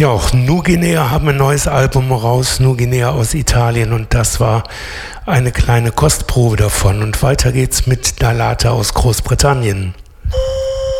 Ja, auch New-Guinea haben ein neues Album raus, New-Guinea aus Italien, und das war eine kleine Kostprobe davon. Und weiter geht's mit Dalata aus Großbritannien.